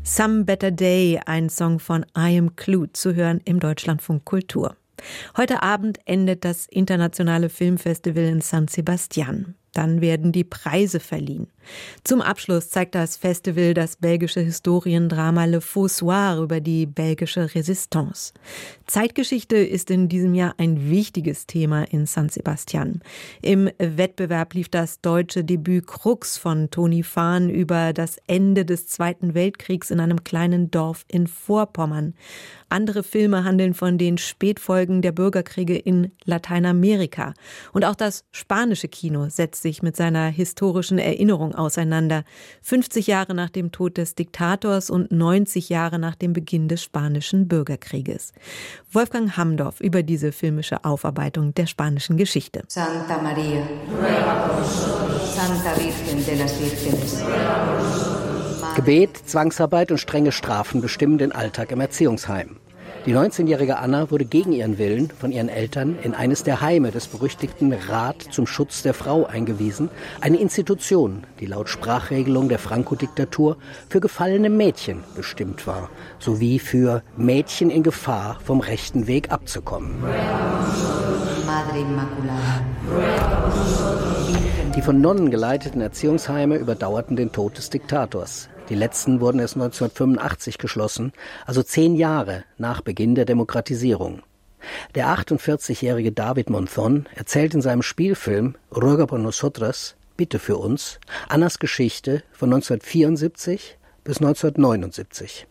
Some Better Day, ein Song von I Am Clue, zu hören im Deutschlandfunk Kultur. Heute Abend endet das internationale Filmfestival in San Sebastian. Dann werden die Preise verliehen. Zum Abschluss zeigt das Festival das belgische Historiendrama Le Fossoir über die belgische Resistance. Zeitgeschichte ist in diesem Jahr ein wichtiges Thema in San Sebastian. Im Wettbewerb lief das deutsche Debüt Krux von Toni Fahn über das Ende des Zweiten Weltkriegs in einem kleinen Dorf in Vorpommern. Andere Filme handeln von den Spätfolgen der Bürgerkriege in Lateinamerika. Und auch das spanische Kino setzt sich mit seiner historischen Erinnerung auseinander. 50 Jahre nach dem Tod des Diktators und 90 Jahre nach dem Beginn des spanischen Bürgerkrieges. Wolfgang Hamdorf über diese filmische Aufarbeitung der spanischen Geschichte. Santa Maria, Santa Virgen de las Vírgenes. Gebet, Zwangsarbeit und strenge Strafen bestimmen den Alltag im Erziehungsheim. Die 19-jährige Anna wurde gegen ihren Willen von ihren Eltern in eines der Heime des berüchtigten Rat zum Schutz der Frau eingewiesen, eine Institution, die laut Sprachregelung der Franco-Diktatur für gefallene Mädchen bestimmt war, sowie für Mädchen in Gefahr, vom rechten Weg abzukommen. Madre Inmaculada. Die von Nonnen geleiteten Erziehungsheime überdauerten den Tod des Diktators. Die letzten wurden erst 1985 geschlossen, also 10 Jahre nach Beginn der Demokratisierung. Der 48-jährige David Monzón erzählt in seinem Spielfilm Ruega por nosotras, Bitte für uns, Annas Geschichte von 1974 bis 1979.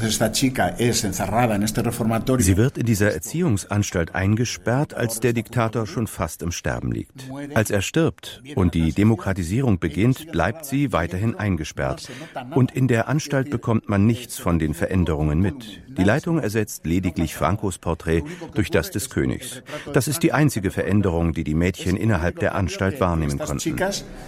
Sie wird in dieser Erziehungsanstalt eingesperrt, als der Diktator schon fast im Sterben liegt. Als er stirbt und die Demokratisierung beginnt, bleibt sie weiterhin eingesperrt. Und in der Anstalt bekommt man nichts von den Veränderungen mit. Die Leitung ersetzt lediglich Francos Porträt durch das des Königs. Das ist die einzige Veränderung, die die Mädchen innerhalb der Anstalt wahrnehmen konnten.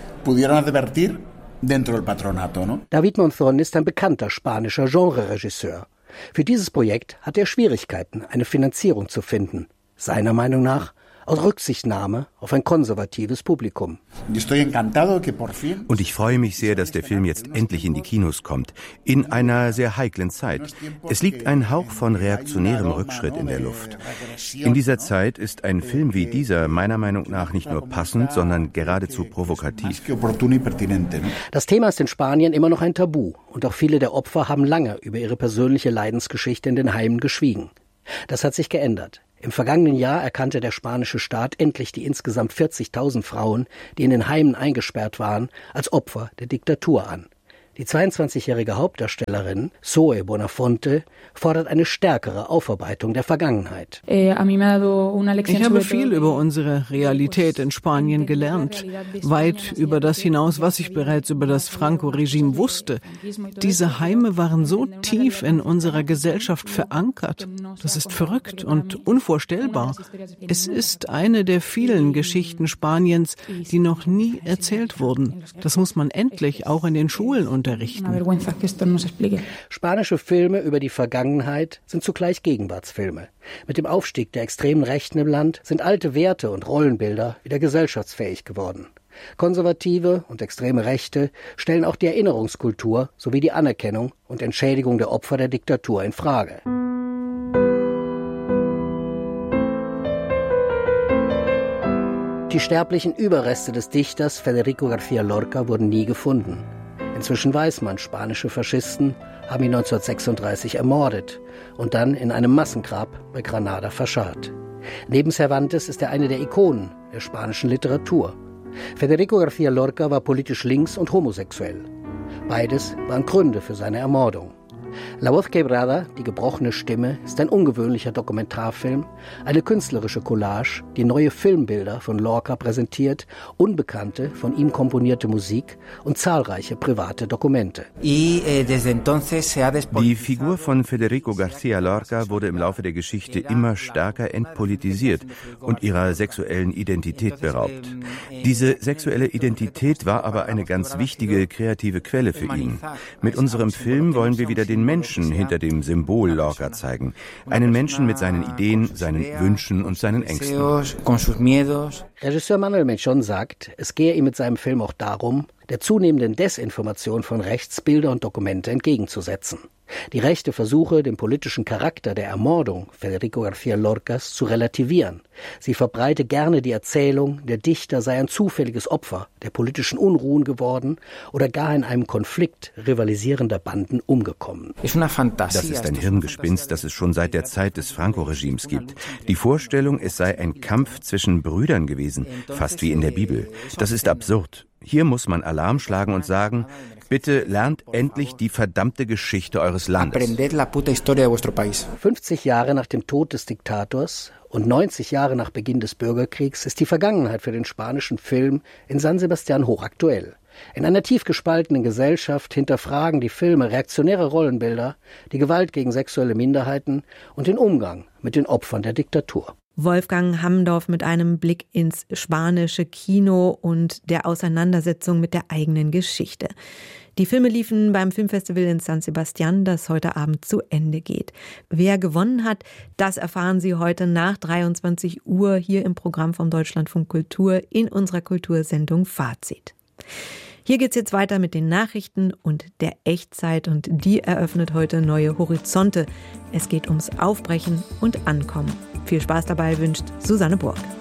David Monzón ist ein bekannter spanischer Genre-Regisseur. Für dieses Projekt hat er Schwierigkeiten, eine Finanzierung zu finden. Seiner Meinung nach aus Rücksichtnahme auf ein konservatives Publikum. Und ich freue mich sehr, dass der Film jetzt endlich in die Kinos kommt, in einer sehr heiklen Zeit. Es liegt ein Hauch von reaktionärem Rückschritt in der Luft. In dieser Zeit ist ein Film wie dieser meiner Meinung nach nicht nur passend, sondern geradezu provokativ. Das Thema ist in Spanien immer noch ein Tabu und auch viele der Opfer haben lange über ihre persönliche Leidensgeschichte in den Heimen geschwiegen. Das hat sich geändert. Im vergangenen Jahr erkannte der spanische Staat endlich die insgesamt 40.000 Frauen, die in den Heimen eingesperrt waren, als Opfer der Diktatur an. Die 22-jährige Hauptdarstellerin Zoe Bonafonte fordert eine stärkere Aufarbeitung der Vergangenheit. Ich habe viel über unsere Realität in Spanien gelernt, weit über das hinaus, was ich bereits über das Franco-Regime wusste. Diese Heime waren so tief in unserer Gesellschaft verankert. Das ist verrückt und unvorstellbar. Es ist eine der vielen Geschichten Spaniens, die noch nie erzählt wurden. Das muss man endlich auch in den Schulen unterrichten. Spanische Filme über die Vergangenheit sind zugleich Gegenwartsfilme. Mit dem Aufstieg der extremen Rechten im Land sind alte Werte und Rollenbilder wieder gesellschaftsfähig geworden. Konservative und extreme Rechte stellen auch die Erinnerungskultur sowie die Anerkennung und Entschädigung der Opfer der Diktatur in Frage. Die sterblichen Überreste des Dichters Federico García Lorca wurden nie gefunden. Inzwischen weiß man, spanische Faschisten haben ihn 1936 ermordet und dann in einem Massengrab bei Granada verscharrt. Neben Cervantes ist er eine der Ikonen der spanischen Literatur. Federico García Lorca war politisch links und homosexuell. Beides waren Gründe für seine Ermordung. La Voz Quebrada, die gebrochene Stimme, ist ein ungewöhnlicher Dokumentarfilm, eine künstlerische Collage, die neue Filmbilder von Lorca präsentiert, unbekannte, von ihm komponierte Musik und zahlreiche private Dokumente. Die Figur von Federico García Lorca wurde im Laufe der Geschichte immer stärker entpolitisiert und ihrer sexuellen Identität beraubt. Diese sexuelle Identität war aber eine ganz wichtige kreative Quelle für ihn. Mit unserem Film wollen wir wieder den Menschen hinter dem Symbol Lorca zeigen. Einen Menschen mit seinen Ideen, seinen Wünschen und seinen Ängsten. Regisseur Manuel Menchon sagt, es gehe ihm mit seinem Film auch darum, der zunehmenden Desinformation von rechts Bilder und Dokumente entgegenzusetzen. Die Rechte versuche, den politischen Charakter der Ermordung Federico García Lorcas zu relativieren. Sie verbreite gerne die Erzählung, der Dichter sei ein zufälliges Opfer der politischen Unruhen geworden oder gar in einem Konflikt rivalisierender Banden umgekommen. Das ist ein Hirngespinst, das es schon seit der Zeit des Franco-Regimes gibt. Die Vorstellung, es sei ein Kampf zwischen Brüdern gewesen, fast wie in der Bibel. Das ist absurd. Hier muss man Alarm schlagen und sagen, bitte lernt endlich die verdammte Geschichte eures Landes. 50 Jahre nach dem Tod des Diktators und 90 Jahre nach Beginn des Bürgerkriegs ist die Vergangenheit für den spanischen Film in San Sebastián hochaktuell. In einer tief gespaltenen Gesellschaft hinterfragen die Filme reaktionäre Rollenbilder, die Gewalt gegen sexuelle Minderheiten und den Umgang mit den Opfern der Diktatur. Wolfgang Hammendorf mit einem Blick ins spanische Kino und der Auseinandersetzung mit der eigenen Geschichte. Die Filme liefen beim Filmfestival in San Sebastián, das heute Abend zu Ende geht. Wer gewonnen hat, das erfahren Sie heute nach 23 Uhr hier im Programm vom Deutschlandfunk Kultur in unserer Kultursendung Fazit. Hier geht's jetzt weiter mit den Nachrichten und der Echtzeit und die eröffnet heute neue Horizonte. Es geht ums Aufbrechen und Ankommen. Viel Spaß dabei wünscht Susanne Burg.